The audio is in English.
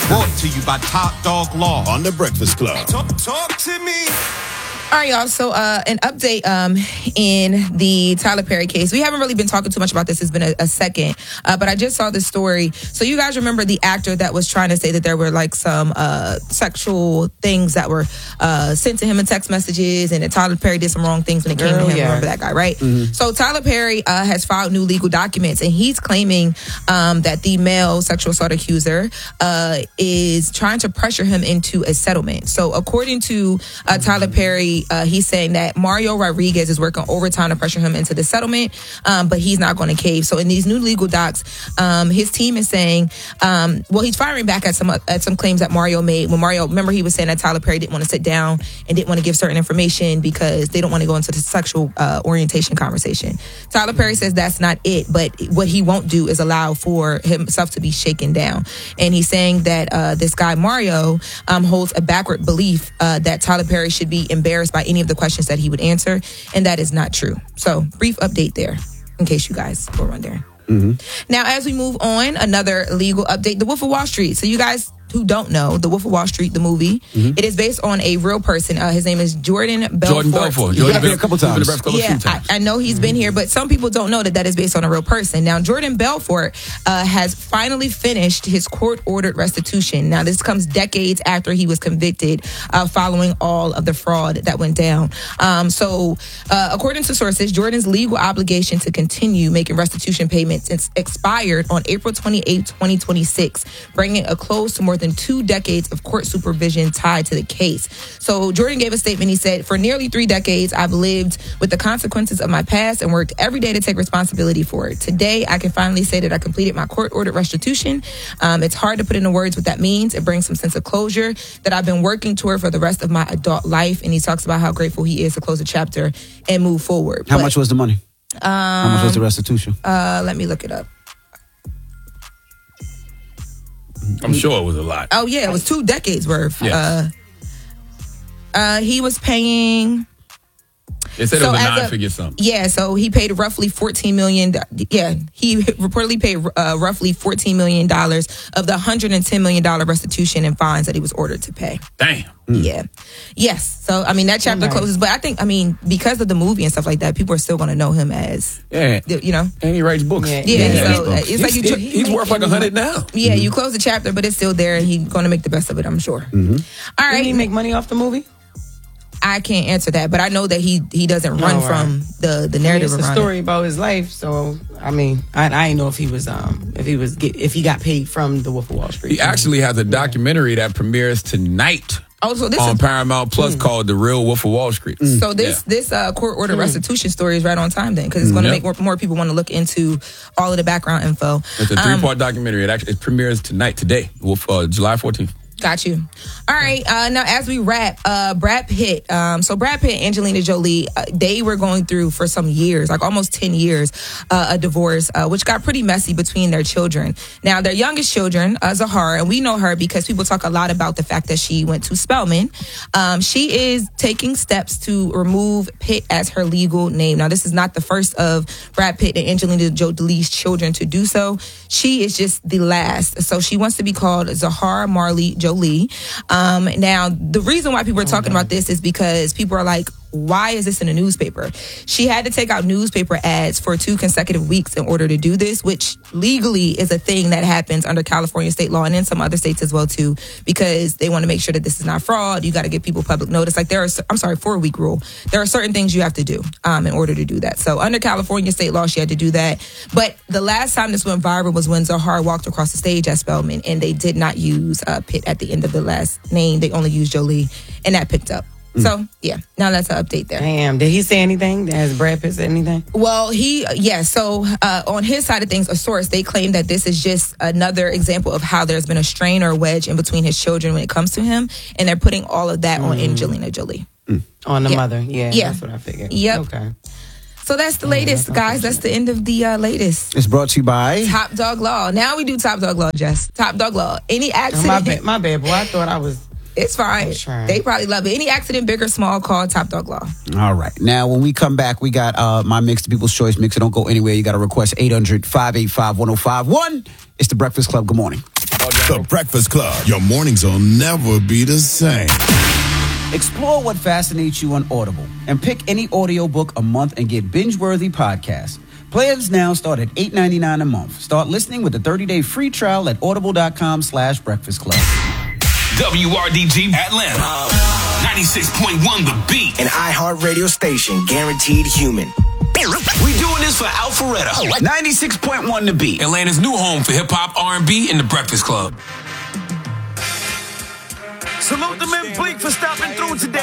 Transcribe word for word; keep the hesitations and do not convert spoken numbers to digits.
Brought to you by Top Dog Law on The Breakfast Club. Talk, talk to me. All right, y'all. So, uh, an update um, in the Tyler Perry case. We haven't really been talking too much about this. It's been a, a second, uh, but I just saw this story. So, you guys remember the actor that was trying to say that there were like some uh, sexual things that were uh, sent to him in text messages, and that Tyler Perry did some wrong things when it came Girl, to him. yeah. Remember that guy, right? Mm-hmm. So, Tyler Perry uh, has filed new legal documents, and he's claiming um, that the male sexual assault accuser uh, is trying to pressure him into a settlement. So, according to uh, Tyler Perry, uh, he's saying that Mario Rodriguez is working overtime to pressure him into the settlement, um, but he's not going to cave. So in these new legal docs, um, his team is saying, um, well, he's firing back at some at some claims that Mario made. When Mario, remember, he was saying that Tyler Perry didn't want to sit down and didn't want to give certain information because they don't want to go into the sexual uh, orientation conversation. Tyler Perry says that's not it, but what he won't do is allow for himself to be shaken down. And he's saying that uh, this guy Mario um, holds a backward belief uh, that Tyler Perry should be embarrassed by any of the questions that he would answer, and that is not true. So, brief update there, in case you guys were wondering. Mm-hmm. Now, as we move on, another legal update, The Wolf of Wall Street. So, you guys who don't know, The Wolf of Wall Street, the movie, mm-hmm. it is based on a real person. Uh, his name is Jordan Belfort. Jordan Belfort. Jordan Belfort. A couple times. Yeah, I, I know he's mm-hmm. been here, but some people don't know that that is based on a real person. Now, Jordan Belfort uh, has finally finished his court-ordered restitution. Now, this comes decades after he was convicted uh, following all of the fraud that went down. Um, so, uh, according to sources, Jordan's legal obligation to continue making restitution payments expired on April twenty-eighth, twenty twenty-six, bringing a close to more than two decades of court supervision tied to the case. So Jordan gave a statement. He said, for nearly three decades, I've lived with the consequences of my past and worked every day to take responsibility for it. Today, I can finally say that I completed my court-ordered restitution. Um, it's hard to put into words what that means. It brings some sense of closure that I've been working toward for the rest of my adult life. And he talks about how grateful he is to close the chapter and move forward. How but, much was the money? Um, how much was the restitution? Uh, let me look it up. I'm sure it was a lot. Oh, yeah, it was two decades worth. Yes. Uh, uh, he was paying... They said so it was a as nine-figure sum. Yeah, so he paid roughly fourteen million dollars. Yeah, he reportedly paid uh, roughly fourteen million dollars of the one hundred ten million dollars restitution and fines that he was ordered to pay. Damn. Yeah. Yes. So, I mean, that chapter nice. closes. But I think, I mean, because of the movie and stuff like that, people are still going to know him as, Yeah. you know? And he writes books. Yeah. Yeah, Yeah. so uh, it's He's, like you... tr- he's worth like a hundred now. Yeah, you close the chapter, but it's still there, and he's going to make the best of it, I'm sure. Mm-hmm. All right. Did he make money off the movie? I can't answer that, but I know that he he doesn't run Oh, right. from the the I mean, narrative it's a around story it. about his life, so I mean, I, I didn't know if he was um if he was get, if he got paid from the Wolf of Wall Street. He actually has a documentary that premieres tonight Oh, so this on is Paramount Plus Mm. called The Real Wolf of Wall Street. so this Yeah. this uh, court order restitution story is right on time then, because it's going to Yep. make more, more people want to look into all of the background info. It's a Um, three-part documentary. It actually it premieres tonight, today, Wolf, uh, July fourteenth. Got you. All right. Uh, now, as we wrap, uh, Brad Pitt. Um, so Brad Pitt and Angelina Jolie, uh, they were going through for some years, like almost ten years, uh, a divorce, uh, which got pretty messy between their children. Now, their youngest children, uh, Zahara, and we know her because people talk a lot about the fact that she went to Spelman. Um, she is taking steps to remove Pitt as her legal name. Now, this is not the first of Brad Pitt and Angelina Jolie's children to do so. She is just the last. So she wants to be called Zahara Marley Jolie. Um, now, the reason why people are talking about this is because people are like, why is this in a newspaper? She had to take out newspaper ads for two consecutive weeks in order to do this, which legally is a thing that happens under California state law and in some other states as well, too, because they want to make sure that this is not fraud. You got to give people public notice. Like there are, I'm sorry, four week rule. There are certain things you have to do um, in order to do that. So under California state law, she had to do that. But the last time this went viral was when Zahara walked across the stage at Spelman, and they did not use uh, Pitt at the end of the last name. They only used Jolie, and that picked up. So, yeah, now that's an update there. Damn, did he say anything? Has Brad Pitt said anything? Well, he, yeah, so uh, on his side of things, a source, they claim that this is just another example of how there's been a strain or a wedge in between his children when it comes to him, and they're putting all of that mm. on Angelina Jolie. Mm. On the yeah. mother, yeah, yeah, that's what I figured. Yep. Okay. So that's the latest, yeah, that's guys. That's the end of the uh, latest. It's brought to you by Top Dog Law. Now we do Top Dog Law, Jess. Top Dog Law. Any accident? Oh, my bad, my bad, boy. I thought I was... It's fine. They probably love it. Any accident, big or small, call Top Dog Law. All right. Now, when we come back, we got uh, my mix, the People's Choice mix. So don't go anywhere. You got to request eight hundred, five eight five, one oh five one. It's The Breakfast Club. Good morning. The Breakfast Club. Your mornings will never be the same. Explore what fascinates you on Audible and pick any audiobook a month and get binge-worthy podcasts. Plans now start at eight ninety-nine a month. Start listening with a thirty-day free trial at audible.com slash breakfast club. W R D G Atlanta. ninety-six point one The Beat. An iHeartRadio station guaranteed human. We doing this for Alpharetta. ninety-six point one The Beat. Atlanta's new home for hip-hop, R and B, and The Breakfast Club. Salute the men Bleak for stopping through today.